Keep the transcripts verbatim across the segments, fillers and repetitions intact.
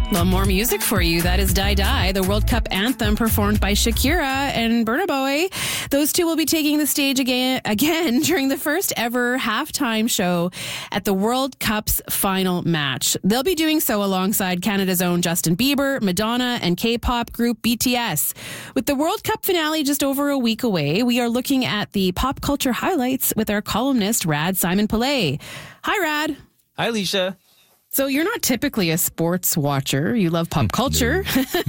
Well, more music for you. That is Die Die, the World Cup anthem performed by Shakira and Burna Boy. Those two will be taking the stage again, again during the first ever halftime show at the World Cup's final match. They'll be doing so alongside Canada's own Justin Bieber, Madonna, and K-pop group B T S. With the World Cup finale just over a week away, we are looking at the pop culture highlights with our columnist, Rad Simon Pillay. Hi, Rad. Hi, Alicia. So you're not typically a sports watcher. You love pop culture.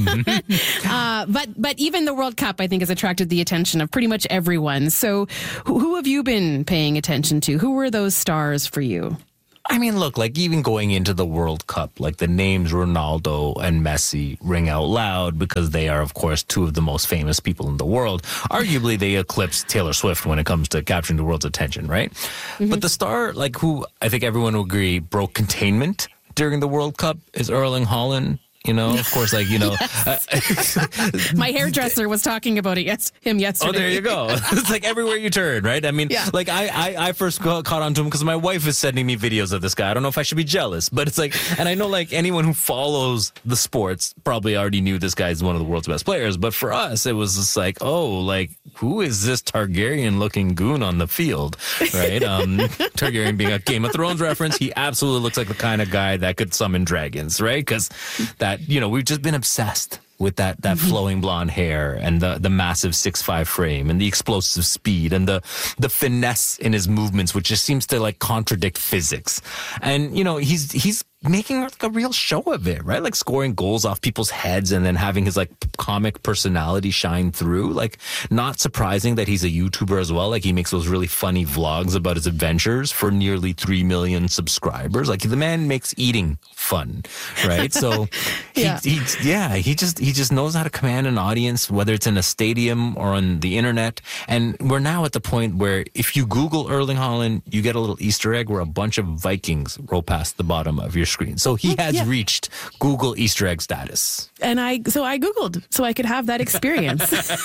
uh, but but even the World Cup, I think, has attracted the attention of pretty much everyone. So who, who have you been paying attention to? Who were those stars for you? I mean, look, like even going into the World Cup, like the names Ronaldo and Messi ring out loud because they are, of course, two of the most famous people in the world. Arguably, they eclipse Taylor Swift when it comes to capturing the world's attention, right? Mm-hmm. But the star, like who I think everyone will agree broke containment during the World Cup is Erling Haaland. You know, of course, like, you know. Yes. Uh, My hairdresser was talking about it, yes, him yesterday. Oh, there you go. It's like everywhere you turn, right? I mean, yeah. like I, I, I first got, caught on to him because my wife is sending me videos of this guy. I don't know if I should be jealous, but it's like, and I know like anyone who follows the sports probably already knew this guy is one of the world's best players. But for us, it was just like, oh, like, who is this Targaryen looking goon on the field, right? Um, Targaryen being a Game of Thrones reference, he absolutely looks like the kind of guy that could summon dragons, right? Because that, you know, we've just been obsessed with that that mm-hmm. flowing blonde hair and the the massive six five frame and the explosive speed and the the finesse in his movements, which just seems to like contradict physics. And you know, he's he's making like a real show of it, right? Like scoring goals off people's heads and then having his like comic personality shine through. Like, not surprising that he's a YouTuber as well. Like, he makes those really funny vlogs about his adventures for nearly three million subscribers. Like, the man makes eating fun, right? So he, yeah. he yeah, he just he just knows how to command an audience, whether it's in a stadium or on the internet. And we're now at the point where if you Google Erling Haaland, you get a little Easter egg where a bunch of Vikings roll past the bottom of your screen. So he has yeah. reached Google Easter egg status. And I, so I Googled so I could have that experience.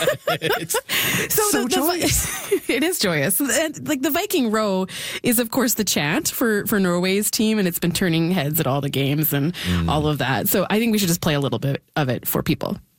it's it's so, so the, joyous. The, it is joyous. And like the Viking row is, of course, the chant for, for Norway's team, and it's been turning heads at all the games and mm. all of that. So I think we should just play a little bit of it for people.